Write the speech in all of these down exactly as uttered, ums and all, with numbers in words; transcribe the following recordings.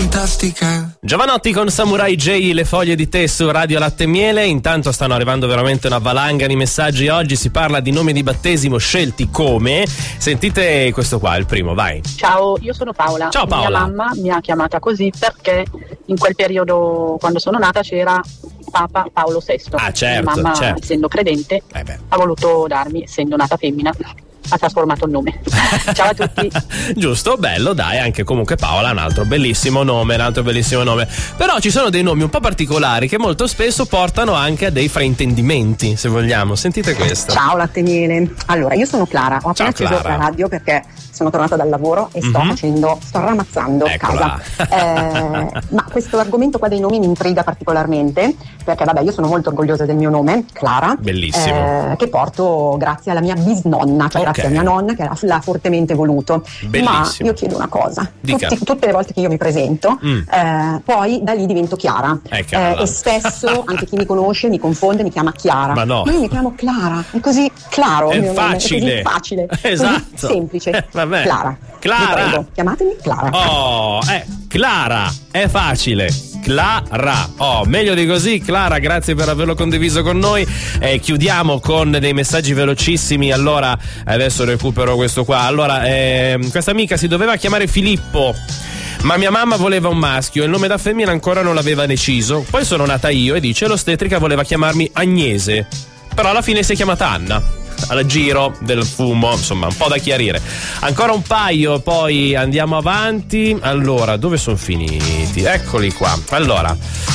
fantastica. Giovanotti con Samurai J, le foglie di tè su Radio Latte e Miele. Intanto stanno arrivando veramente una valanga di messaggi. Oggi si parla di nomi di battesimo scelti come. Sentite questo qua, il primo, vai. Ciao, io sono Paola. Ciao Paola. Mia mamma mi ha chiamata così perché in quel periodo, quando sono nata, c'era Papa Paolo sesto. Ah, certo, Mia mamma, certo. essendo credente, Eh beh. ha voluto darmi, essendo nata femmina, ha trasformato il nome. Ciao a tutti. Giusto, bello, dai, anche comunque Paola, un altro bellissimo nome, un altro bellissimo nome. Però ci sono dei nomi un po' particolari che molto spesso portano anche a dei fraintendimenti, se vogliamo. Sentite questo. Ciao Latte Miele. Allora, io sono Clara, ho appena Ciao, acceso Clara. la radio perché sono tornata dal lavoro e sto Mhm. facendo, sto ramazzando Eccola. casa. Eh, ma questo argomento qua dei nomi mi intriga particolarmente perché vabbè, io sono molto orgogliosa del mio nome, Clara. Bellissimo. eh, che porto grazie alla mia bisnonna, cioè Ok. grazie a mia nonna che l'ha, l'ha fortemente voluto. Bellissimo. Ma io chiedo una cosa, Dica. Tutti- tutte le volte che io mi presento, Mm. eh, poi da lì divento Chiara. Eh, cavolo. e spesso anche chi mi conosce mi confonde, mi chiama Chiara. Ma no. Io mi chiamo Clara, è così claro. È il mio nome, facile. è così facile, Esatto. così semplice. Eh, vabbè. Clara. Clara. Vi prego, chiamatemi Clara. Oh, eh, Clara, è facile. Clara, oh, meglio di così. Clara, grazie per averlo condiviso con noi. Eh, chiudiamo con dei messaggi velocissimi. Allora, adesso recupero questo qua. Allora, ehm, questa amica si doveva chiamare Filippo, ma mia mamma voleva un maschio, il nome da femmina ancora non l'aveva deciso. Poi sono nata io e dice l'ostetrica voleva chiamarmi Agnese, però alla fine si è chiamata Anna. Al giro del fumo, insomma, un po' da chiarire. Ancora un paio, poi andiamo avanti. Allora, dove sono finiti? Eccoli qua. Allora,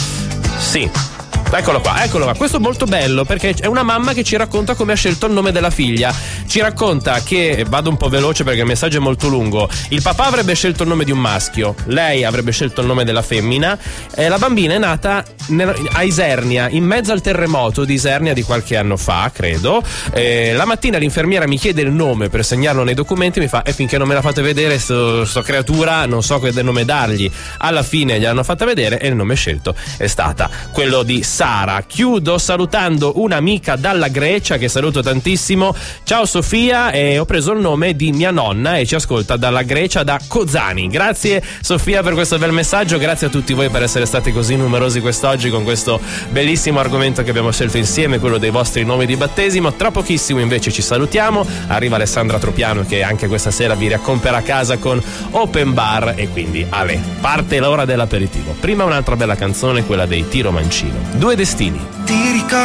sì. Eccolo qua, eccolo qua. Questo è molto bello perché è una mamma che ci racconta come ha scelto il nome della figlia. Ci racconta che, vado un po' veloce perché il messaggio è molto lungo, il papà avrebbe scelto il nome di un maschio, lei avrebbe scelto il nome della femmina, e la bambina è nata a Isernia, in mezzo al terremoto di Isernia di qualche anno fa, credo. E la mattina l'infermiera mi chiede il nome per segnarlo nei documenti, mi fa e finché non me la fate vedere sto, sto creatura non so che nome dargli. Alla fine gliel'hanno fatta vedere e il nome scelto è stata quello di Sara. Chiudo salutando un'amica dalla Grecia che saluto tantissimo. Ciao Sofia, e ho preso il nome di mia nonna e ci ascolta dalla Grecia, da Kozani. Grazie Sofia per questo bel messaggio, grazie a tutti voi per essere stati così numerosi quest'oggi con questo bellissimo argomento che abbiamo scelto insieme, quello dei vostri nomi di battesimo. Tra pochissimo invece ci salutiamo, arriva Alessandra Tropiano che anche questa sera vi riaccomperà a casa con Open Bar, e quindi ale, parte l'ora dell'aperitivo. Prima un'altra bella canzone, quella dei Tiro Mancino, Due Destini. Ti ricordo